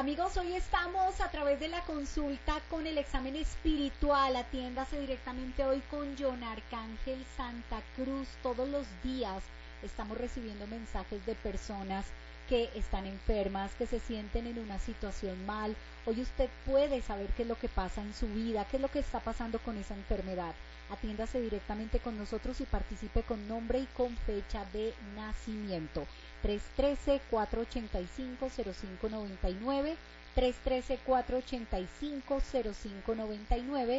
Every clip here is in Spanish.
Amigos, hoy estamos a través de la consulta con el examen espiritual. Atiéndase directamente hoy con John Arcángel Santa Cruz. Todos los días estamos recibiendo mensajes de personas que están enfermas, que se sienten en una situación mal. Hoy usted puede saber qué es lo que pasa en su vida, qué es lo que está pasando con esa enfermedad. Atiéndase directamente con nosotros y participe con nombre y con fecha de nacimiento. 313-485-0599, 313-485-0599,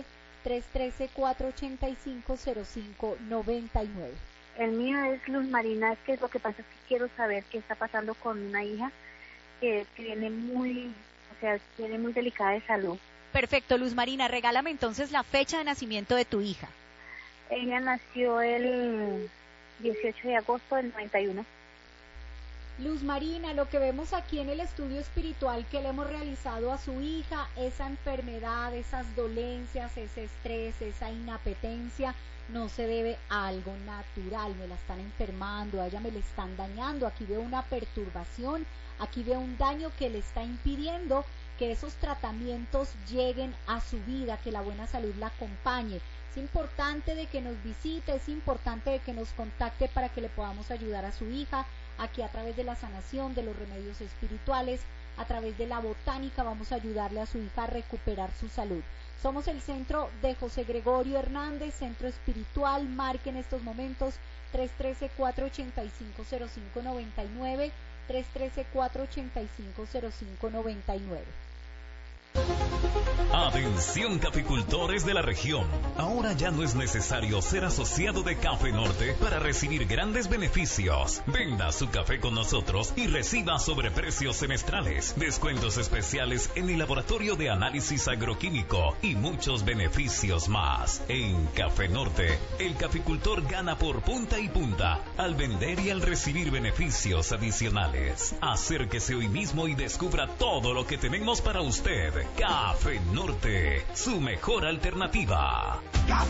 313-485-0599. El mío es Luz Marina. Es que lo que pasa es que quiero saber qué está pasando con una hija que viene muy delicada de salud. Perfecto, Luz Marina, regálame entonces la fecha de nacimiento de tu hija. Ella nació el 18 de agosto del 91. Luz Marina, lo que vemos aquí en el estudio espiritual que le hemos realizado a su hija, esa enfermedad, esas dolencias, ese estrés, esa inapetencia, no se debe a algo natural. Me la están enfermando, a ella me le están dañando. Aquí veo una perturbación, aquí veo un daño que le está impidiendo que esos tratamientos lleguen a su vida, que la buena salud la acompañe. Es importante de que nos visite, es importante de que nos contacte para que le podamos ayudar a su hija. Aquí a través de la sanación, de los remedios espirituales, a través de la botánica, vamos a ayudarle a su hija a recuperar su salud. Somos el centro de José Gregorio Hernández, centro espiritual. Marque en estos momentos 313-485-0599, 313-485-0599. Atención caficultores de la región, ahora ya no es necesario ser asociado de Café Norte para recibir grandes beneficios. Venda su café con nosotros y reciba sobreprecios semestrales, descuentos especiales en el laboratorio de análisis agroquímico y muchos beneficios más. En Café Norte, el caficultor gana por punta y punta al vender y al recibir beneficios adicionales. Acérquese hoy mismo y descubra todo lo que tenemos para usted. Café Norte, su mejor alternativa.